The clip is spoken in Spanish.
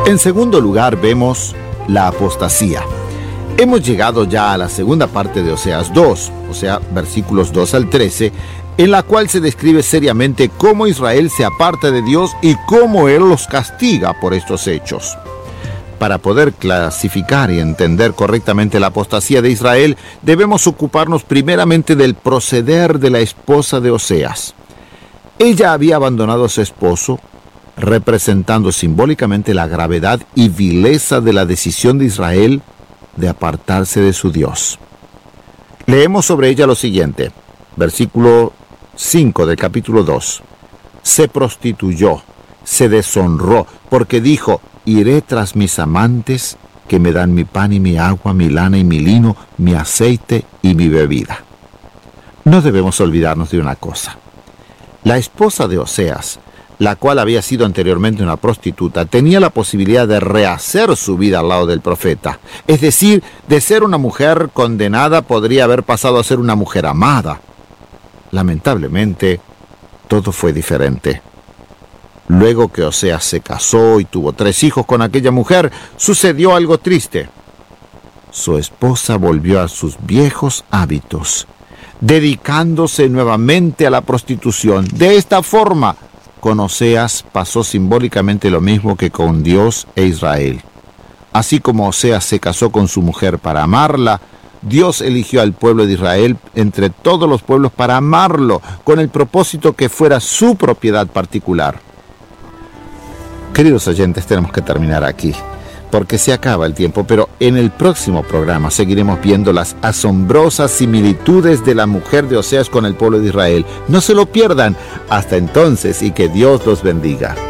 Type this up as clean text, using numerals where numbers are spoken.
En segundo lugar, vemos la apostasía. Hemos llegado ya a la segunda parte de Oseas 2, o sea, versículos 2 al 13, en la cual se describe seriamente cómo Israel se aparta de Dios y cómo Él los castiga por estos hechos. Para poder clasificar y entender correctamente la apostasía de Israel, debemos ocuparnos primeramente del proceder de la esposa de Oseas. Ella había abandonado a su esposo, representando simbólicamente la gravedad y vileza de la decisión de Israel de apartarse de su Dios. Leemos sobre ella lo siguiente, versículo 5 del capítulo 2. Se prostituyó, se deshonró, porque dijo: iré tras mis amantes, que me dan mi pan y mi agua, mi lana y mi lino, mi aceite y mi bebida. No debemos olvidarnos de una cosa. La esposa de Oseas, la cual había sido anteriormente una prostituta, tenía la posibilidad de rehacer su vida al lado del profeta. Es decir, de ser una mujer condenada, podría haber pasado a ser una mujer amada. Lamentablemente, todo fue diferente. Luego que Oseas se casó y tuvo 3 hijos con aquella mujer, sucedió algo triste. Su esposa volvió a sus viejos hábitos, dedicándose nuevamente a la prostitución. De esta forma, con Oseas pasó simbólicamente lo mismo que con Dios e Israel. Así como Oseas se casó con su mujer para amarla, Dios eligió al pueblo de Israel entre todos los pueblos para amarlo, con el propósito que fuera su propiedad particular. Queridos oyentes, tenemos que terminar aquí, porque se acaba el tiempo, pero en el próximo programa seguiremos viendo las asombrosas similitudes de la mujer de Oseas con el pueblo de Israel. No se lo pierdan. Hasta entonces, y que Dios los bendiga.